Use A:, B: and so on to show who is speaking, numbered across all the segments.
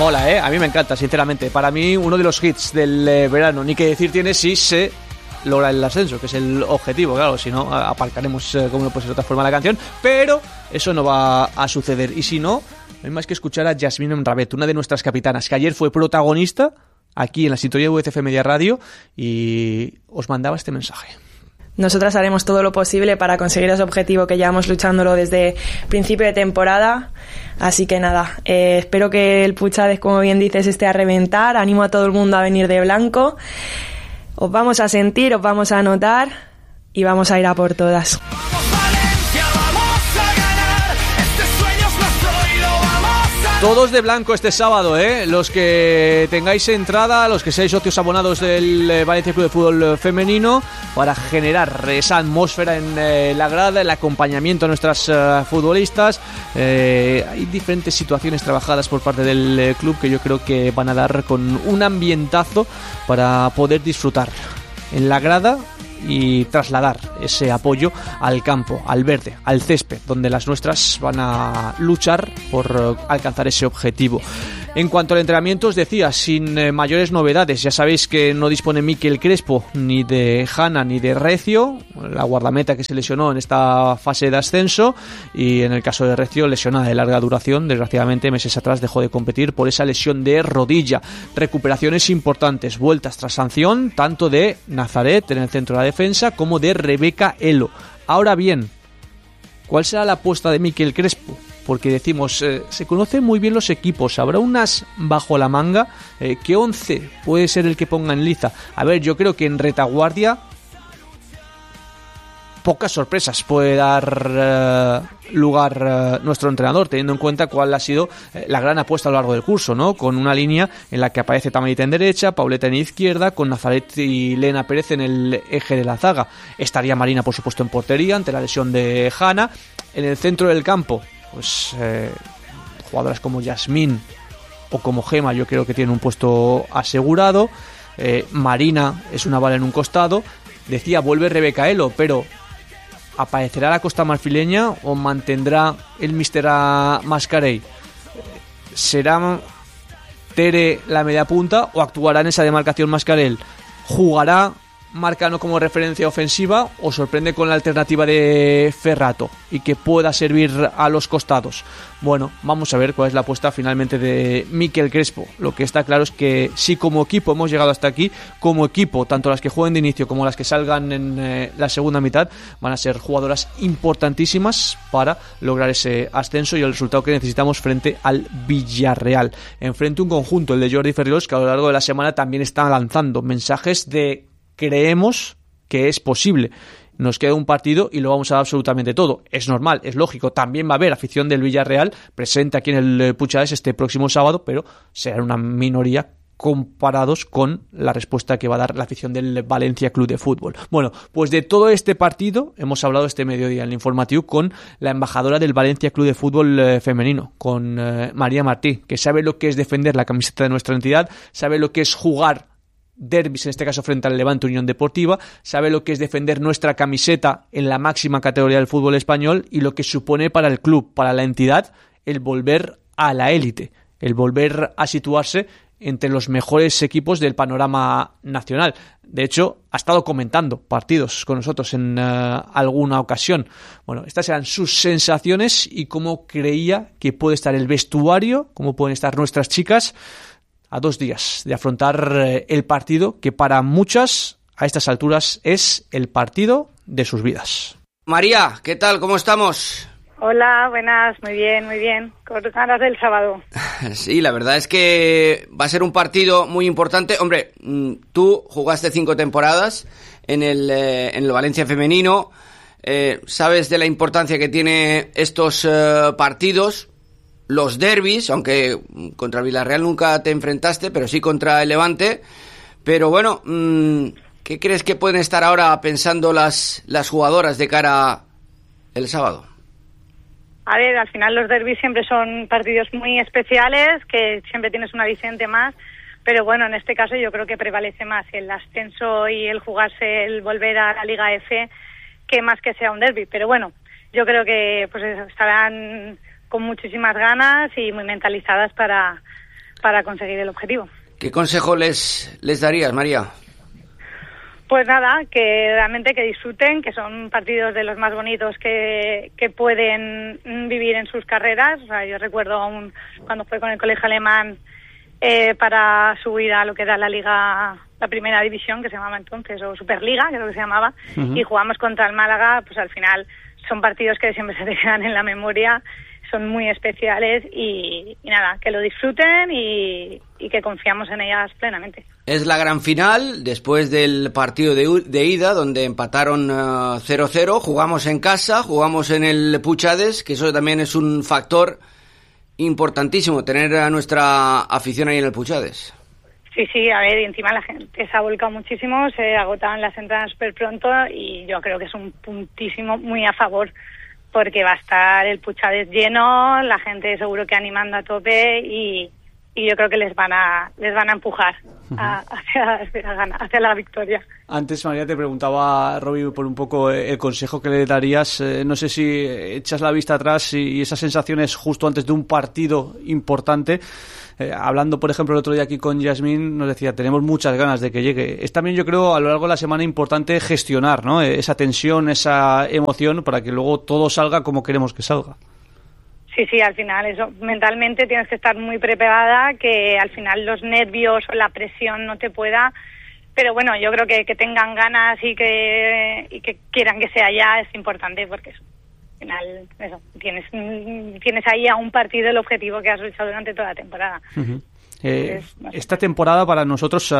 A: mola, a mí me encanta, sinceramente. Para mí, uno de los hits del verano. Ni que decir tiene si se logra el ascenso, que es el objetivo. Claro, si no, aparcaremos, como no puede ser de otra forma, la canción. Pero eso no va a suceder. Y si no, no hay más que escuchar a Yasmine Rabet, una de nuestras capitanas, que ayer fue protagonista aquí en la sintonía de VCF Media Radio y os mandaba este mensaje.
B: Nosotras haremos todo lo posible para conseguir ese objetivo que llevamos luchándolo desde principio de temporada. Así que nada, espero que el Puchades, como bien dices, esté a reventar. Animo a todo el mundo a venir de blanco. Os vamos a sentir, os vamos a notar y vamos a ir a por todas.
A: Todos de blanco este sábado, los que tengáis entrada, los que seáis socios abonados del Valencia Club de Fútbol Femenino, para generar esa atmósfera en la grada, el acompañamiento a nuestras futbolistas. Hay diferentes situaciones trabajadas por parte del club que yo creo que van a dar con un ambientazo para poder disfrutar en la grada y trasladar ese apoyo al campo, al verde, al césped, donde las nuestras van a luchar por alcanzar ese objetivo. En cuanto al entrenamiento, os decía, sin mayores novedades. Ya sabéis que no dispone Mikel Crespo ni de Hanna ni de Recio, la guardameta que se lesionó en esta fase de ascenso, y en el caso de Recio, lesionada de larga duración, desgraciadamente meses atrás dejó de competir por esa lesión de rodilla. Recuperaciones importantes, vueltas tras sanción, tanto de Nazaret en el centro de la defensa como de Rebeca Elo. Ahora bien, ¿cuál será la apuesta de Mikel Crespo? Porque decimos, se conocen muy bien los equipos, habrá unas bajo la manga. ¿Qué 11 puede ser el que ponga en liza? A ver, yo creo que en retaguardia pocas sorpresas puede dar lugar nuestro entrenador, teniendo en cuenta cuál ha sido la gran apuesta a lo largo del curso, ¿no? Con una línea en la que aparece Tamarita en derecha, Pauleta en izquierda, con Nazaret y Lena Pérez en el eje de la zaga. Estaría Marina, por supuesto, en portería ante la lesión de Hanna. En el centro del campo, pues jugadoras como Yasmín o como Gema, yo creo que tienen un puesto asegurado. Marina es una bala en un costado. Decía, vuelve Rebeca Elo, pero ¿aparecerá la costa marfileña o mantendrá el míster a Mascarell? ¿Será Tere la media punta o actuará en esa demarcación Mascarell? ¿Jugará Marcano como referencia ofensiva o sorprende con la alternativa de Ferrato y que pueda servir a los costados? Bueno, vamos a ver cuál es la apuesta finalmente de Mikel Crespo. Lo que está claro es que si como equipo hemos llegado hasta aquí, como equipo, tanto las que jueguen de inicio como las que salgan en la segunda mitad, van a ser jugadoras importantísimas para lograr ese ascenso y el resultado que necesitamos frente al Villarreal. Enfrente un conjunto, el de Jordi Ferriol, que a lo largo de la semana también está lanzando mensajes de creemos que es posible. Nos queda un partido y lo vamos a dar absolutamente todo. Es normal, es lógico. También va a haber afición del Villarreal presente aquí en el Puchades este próximo sábado, pero será una minoría comparados con la respuesta que va a dar la afición del Valencia Club de Fútbol. Bueno, pues de todo este partido hemos hablado este mediodía en el informativo con la embajadora del Valencia Club de Fútbol femenino, con María Martí, que sabe lo que es defender la camiseta de nuestra entidad, sabe lo que es jugar derbis, en este caso frente al Levante Unión Deportiva, sabe lo que es defender nuestra camiseta en la máxima categoría del fútbol español y lo que supone para el club, para la entidad, el volver a la élite, el volver a situarse entre los mejores equipos del panorama nacional. De hecho, ha estado comentando partidos con nosotros en alguna ocasión. Bueno, estas eran sus sensaciones y cómo creía que puede estar el vestuario, cómo pueden estar nuestras chicas a 2 días de afrontar el partido que para muchas a estas alturas es el partido de sus vidas.
C: María, ¿qué tal? ¿Cómo estamos?
D: Hola, buenas, muy bien, con ganas del sábado.
C: Sí, la verdad es que va a ser un partido muy importante. Hombre, tú jugaste 5 temporadas en el Valencia femenino, sabes de la importancia que tiene estos partidos. Los derbis, aunque contra el Villarreal nunca te enfrentaste, pero sí contra el Levante. Pero bueno, ¿qué crees que pueden estar ahora pensando las jugadoras de cara el sábado?
D: A ver, al final los derbis siempre son partidos muy especiales, que siempre tienes un aliciente más, pero bueno, en este caso yo creo que prevalece más el ascenso y el jugarse, el volver a la Liga F, que más que sea un derbi. Pero bueno, yo creo que pues estarán con muchísimas ganas y muy mentalizadas para para conseguir el objetivo.
C: ¿Qué consejo les darías, María?
D: Pues nada, que realmente que disfruten, que son partidos de los más bonitos que pueden vivir en sus carreras. O sea, yo recuerdo aún cuando fue con el colegio alemán para subir a lo que era la liga, la primera división, que se llamaba entonces, o Superliga, que es lo que se llamaba, y jugamos contra el Málaga. Pues al final son partidos que siempre se te quedan en la memoria, son muy especiales y nada, que lo disfruten y que confiamos en ellas plenamente.
C: Es la gran final, después del partido de ida, donde empataron 0-0, jugamos en casa, jugamos en el Puchades, que eso también es un factor importantísimo, tener a nuestra afición ahí en el Puchades.
D: Sí, a ver, y encima la gente se ha volcado muchísimo, se agotaban las entradas súper pronto y yo creo que es un puntísimo muy a favor, porque va a estar el Puchades lleno, la gente seguro que animando a tope y yo creo que les van a empujar hacia la victoria.
A: Antes, María, te preguntaba, Roby, por un poco el consejo que le darías. No sé si echas la vista atrás y esas sensaciones justo antes de un partido importante. Hablando, por ejemplo, el otro día aquí con Yasmín, nos decía, tenemos muchas ganas de que llegue. Es también, yo creo, a lo largo de la semana importante gestionar, ¿no? Esa tensión, esa emoción, para que luego todo salga como queremos que salga.
D: Sí, al final eso, mentalmente tienes que estar muy preparada, que al final los nervios o la presión no te pueda, pero bueno, yo creo que tengan ganas y que quieran que sea ya es importante, porque eso, al final eso, tienes ahí a un partido el objetivo que has luchado durante toda la temporada.
A: Uh-huh. Esta temporada para nosotros,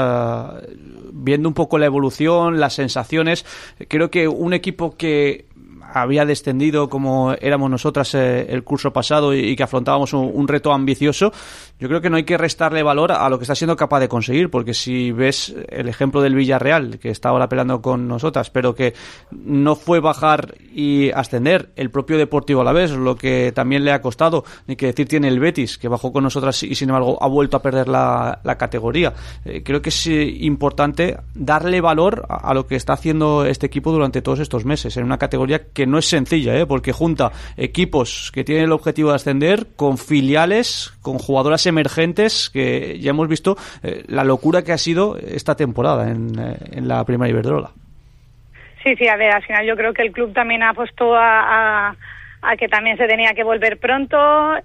A: viendo un poco la evolución, las sensaciones, creo que un equipo que había descendido como éramos nosotras el curso pasado y que afrontábamos un reto ambicioso, yo creo que no hay que restarle valor a lo que está siendo capaz de conseguir, porque si ves el ejemplo del Villarreal, que está ahora peleando con nosotras, pero que no fue bajar y ascender, el propio Deportivo Alavés, lo que también le ha costado, ni que decir tiene el Betis, que bajó con nosotras y sin embargo ha vuelto a perder la categoría. Creo que es importante darle valor a lo que está haciendo este equipo durante todos estos meses, en una categoría que no es sencilla, porque junta equipos que tienen el objetivo de ascender con filiales, con jugadoras emergentes, que ya hemos visto la locura que ha sido esta temporada en la Primera Iberdrola.
D: Sí, a ver, al final yo creo que el club también apostó a que también se tenía que volver pronto.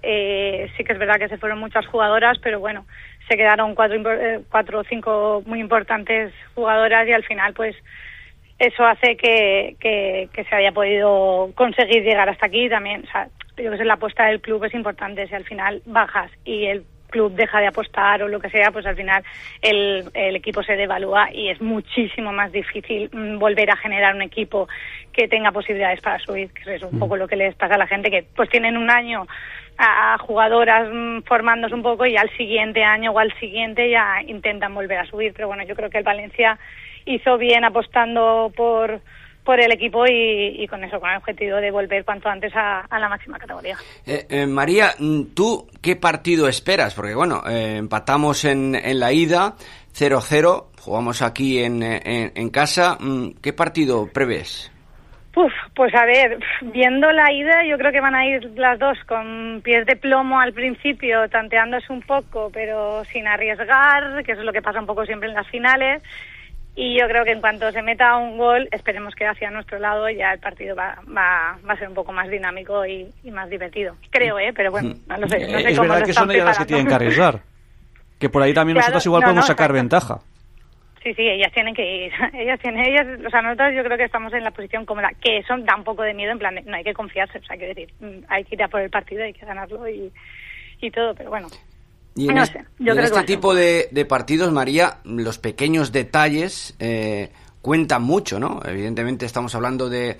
D: Sí que es verdad que se fueron muchas jugadoras, pero bueno, se quedaron cuatro o cinco muy importantes jugadoras y al final pues eso hace que se haya podido conseguir llegar hasta aquí también. O sea, yo creo que la apuesta del club es importante. Si al final bajas y el club deja de apostar o lo que sea, pues al final el equipo se devalúa y es muchísimo más difícil volver a generar un equipo que tenga posibilidades para subir, que es un poco lo que les pasa a la gente, que pues tienen un año a jugadoras formándose un poco y al siguiente año o al siguiente ya intentan volver a subir. Pero bueno, yo creo que el Valencia hizo bien apostando por el equipo y con eso, con el objetivo de volver cuanto antes a la máxima categoría.
C: María, ¿tú qué partido esperas? Porque bueno, empatamos en la ida 0-0, jugamos aquí en casa. ¿Qué partido prevés?
D: Pues a ver, viendo la ida, yo creo que van a ir las dos con pies de plomo al principio, tanteándose un poco, pero sin arriesgar, que eso es lo que pasa un poco siempre en las finales. Y yo creo que en cuanto se meta un gol, esperemos que hacia nuestro lado ya el partido va a ser un poco más dinámico y más divertido. Creo, pero bueno, no sé
A: es
D: cómo
A: verdad que son ellas las que tienen que arriesgar. Que por ahí también claro, nosotros igual podemos sacar ventaja.
D: Sí, ellas tienen que ir. Ellas, o sea, nosotros yo creo que estamos en la posición cómoda, que eso da un poco de miedo, en plan de, no hay que confiarse, o sea, quiero decir, hay que ir a por el partido, hay que ganarlo y todo, pero bueno.
C: Y en, este tipo de partidos, María, los pequeños detalles cuentan mucho, ¿no? Evidentemente estamos hablando de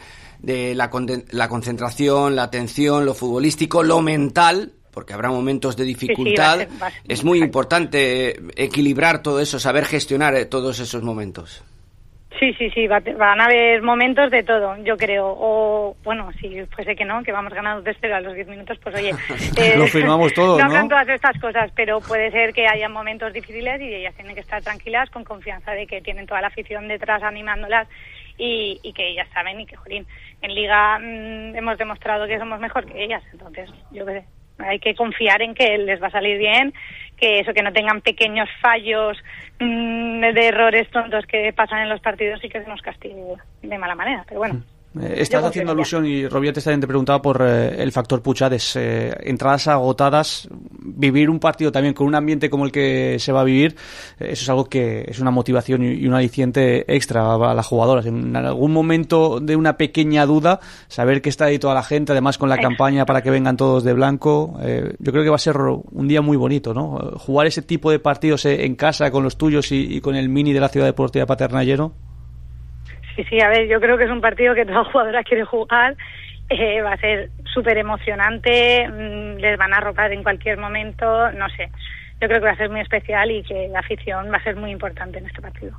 C: la concentración, la atención, lo futbolístico, lo mental, porque habrá momentos de dificultad. Va a ser es muy importante equilibrar todo eso, saber gestionar todos esos momentos.
D: Sí, van a haber momentos de todo, yo creo. O, bueno, si fuese que no, que vamos ganando 2-0 a los 10 minutos, pues oye...
A: lo firmamos todo, ¿no?
D: No son todas estas cosas, pero puede ser que haya momentos difíciles y ellas tienen que estar tranquilas, con confianza de que tienen toda la afición detrás animándolas y que ellas saben y que, jolín, en Liga hemos demostrado que somos mejor que ellas, entonces, yo qué sé. hay que confiar en que les va a salir bien, que no tengan pequeños fallos de errores tontos que pasan en los partidos y que se nos castigue de mala manera, pero bueno.
A: Estás haciendo alusión, y Robiates también te preguntaba por el factor Puchades, entradas agotadas, vivir un partido también con un ambiente como el que se va a vivir, eso es algo que es una motivación y un aliciente extra a las jugadoras. En algún momento de una pequeña duda, saber que está ahí toda la gente, además con la campaña para que vengan todos de blanco, yo creo que va a ser un día muy bonito, ¿no? Jugar ese tipo de partidos en casa con los tuyos y con el mini de la Ciudad Deportiva Paterna lleno.
D: Sí, a ver, yo creo que es un partido que toda jugadora quiere jugar, va a ser súper emocionante, les van a arropar en cualquier momento, no sé, yo creo que va a ser muy especial y que la afición va a ser muy importante en este partido.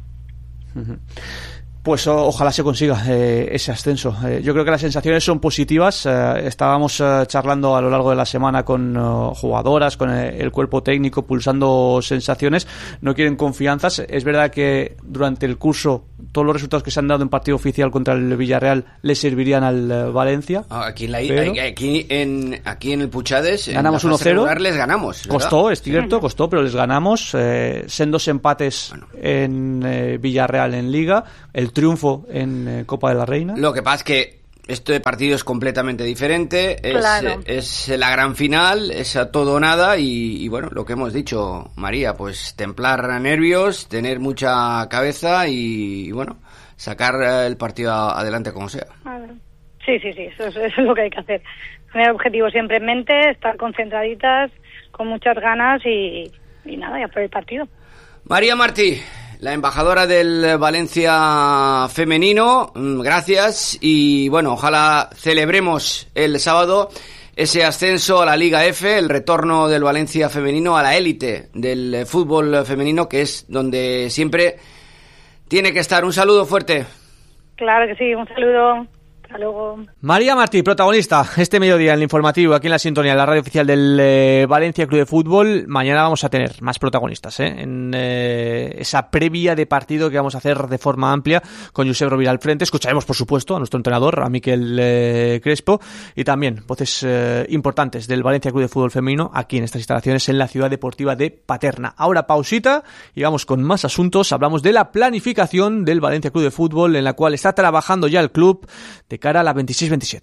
A: Pues ojalá se consiga ese ascenso. Yo creo que las sensaciones son positivas. Estábamos charlando a lo largo de la semana con jugadoras, con el cuerpo técnico, pulsando sensaciones. No quieren confianzas. Es verdad que durante el curso todos los resultados que se han dado en partido oficial contra el Villarreal le servirían al Valencia.
C: Aquí en el Puchades
A: ganamos 1-0.
C: Les ganamos, ¿verdad?
A: Costó, es cierto, pero les ganamos. Sendos empates en Villarreal en Liga. El triunfo en Copa de la Reina.
C: Lo que pasa es que este partido es completamente diferente,
D: claro.
C: Es la gran final, es a todo o nada y bueno, lo que hemos dicho, María, pues templar nervios, tener mucha cabeza y bueno, sacar el partido adelante como sea.
D: Sí, eso es lo que hay que hacer. Tener el objetivo siempre en mente, estar concentraditas, con muchas ganas y nada, ya por el partido.
C: María Martí, la embajadora del Valencia femenino, gracias y bueno, ojalá celebremos el sábado ese ascenso a la Liga F, el retorno del Valencia femenino a la élite del fútbol femenino, que es donde siempre tiene que estar. Un saludo fuerte.
D: Claro que sí, un saludo. Hasta luego.
A: María Martí, protagonista este mediodía en el informativo, aquí en la sintonía, en la radio oficial del Valencia Club de Fútbol. Mañana vamos a tener más protagonistas en esa previa de partido que vamos a hacer de forma amplia con Josep Rovira al frente. Escucharemos, por supuesto, a nuestro entrenador, a Miquel Crespo, y también voces importantes del Valencia Club de Fútbol femenino aquí en estas instalaciones en la Ciudad Deportiva de Paterna. Ahora pausita y vamos con más asuntos. Hablamos de la planificación del Valencia Club de Fútbol, en la cual está trabajando ya el club de cara a la 26-27.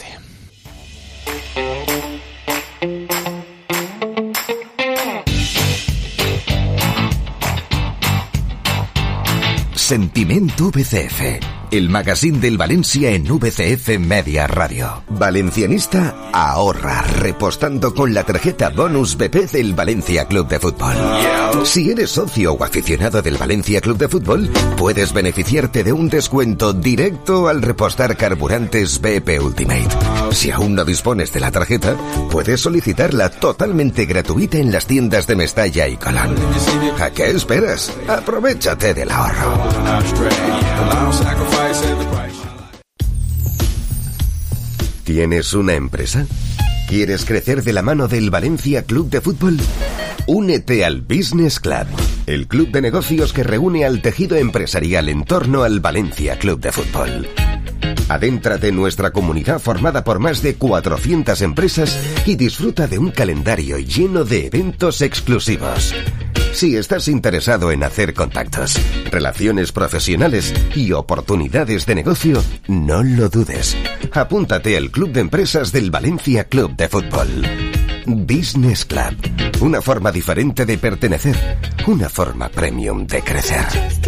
E: Sentiment VCF, el magazine del Valencia en VCF Media Radio. Valencianista ahorra repostando con la tarjeta Bonus BP del Valencia Club de Fútbol. Si eres socio o aficionado del Valencia Club de Fútbol, puedes beneficiarte de un descuento directo al repostar carburantes BP Ultimate. Si aún no dispones de la tarjeta, puedes solicitarla totalmente gratuita en las tiendas de Mestalla y Colón. ¿A qué esperas? Aprovechate del ahorro. ¿Tienes una empresa? ¿Quieres crecer de la mano del Valencia Club de Fútbol? Únete al Business Club, el club de negocios que reúne al tejido empresarial en torno al Valencia Club de Fútbol. Adéntrate en nuestra comunidad formada por más de 400 empresas y disfruta de un calendario lleno de eventos exclusivos. Si estás interesado en hacer contactos, relaciones profesionales y oportunidades de negocio, no lo dudes. Apúntate al Club de Empresas del Valencia Club de Fútbol. Business Club. Una forma diferente de pertenecer. Una forma premium de crecer.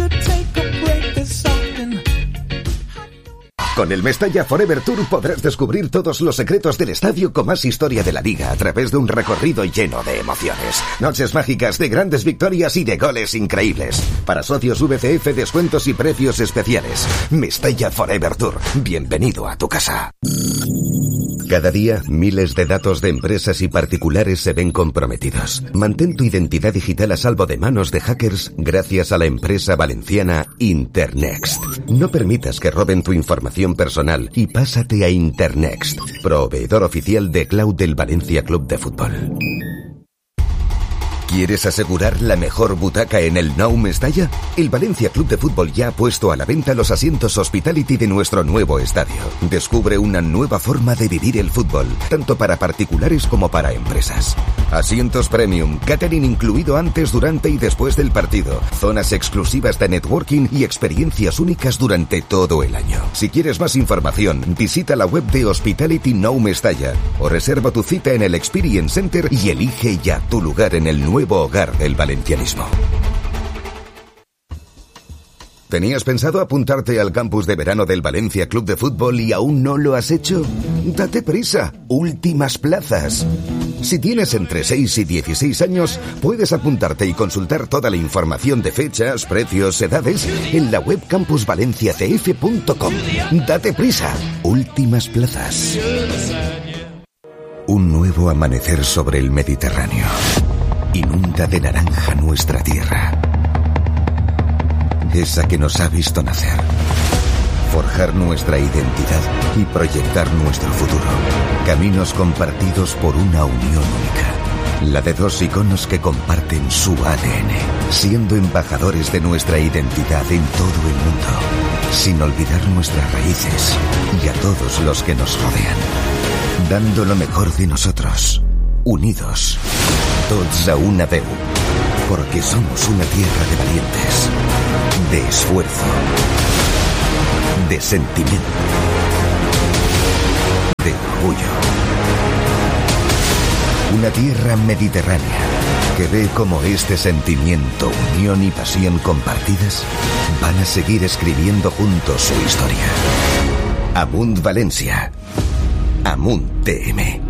E: Con el Mestalla Forever Tour podrás descubrir todos los secretos del estadio con más historia de la liga a través de un recorrido lleno de emociones. Noches mágicas de grandes victorias y de goles increíbles. Para socios VCF, descuentos y precios especiales. Mestalla Forever Tour. Bienvenido a tu casa. Cada día, miles de datos de empresas y particulares se ven comprometidos. Mantén tu identidad digital a salvo de manos de hackers gracias a la empresa valenciana Internext. No permitas que roben tu información personal y pásate a Internext, proveedor oficial de cloud del Valencia Club de Fútbol. ¿Quieres asegurar la mejor butaca en el Nou Mestalla? El Valencia Club de Fútbol ya ha puesto a la venta los asientos Hospitality de nuestro nuevo estadio. Descubre una nueva forma de vivir el fútbol, tanto para particulares como para empresas. Asientos premium, catering incluido antes, durante y después del partido, zonas exclusivas de networking y experiencias únicas durante todo el año. Si quieres más información, visita la web de Hospitality Nou Mestalla o reserva tu cita en el Experience Center y elige ya tu lugar en el nuevo hogar del valencianismo. ¿Tenías pensado apuntarte al campus de verano del Valencia Club de Fútbol y aún no lo has hecho? ¡Date prisa! ¡Últimas plazas! Si tienes entre 6 y 16 años, puedes apuntarte y consultar toda la información de fechas, precios, edades en la web campusvalenciacf.com. ¡Date prisa! ¡Últimas plazas! Un nuevo amanecer sobre el Mediterráneo. Inunda de naranja nuestra tierra. Esa que nos ha visto nacer. Forjar nuestra identidad y proyectar nuestro futuro. Caminos compartidos por una unión única. La de dos iconos que comparten su ADN, siendo embajadores de nuestra identidad en todo el mundo, sin olvidar nuestras raíces y a todos los que nos rodean. Dando lo mejor de nosotros, unidos, tots a una veu, porque somos una tierra de valientes, de esfuerzo, de sentimiento, de orgullo. Una tierra mediterránea que ve cómo este sentimiento, unión y pasión compartidas van a seguir escribiendo juntos su historia. Amunt Valencia. Amunt TM.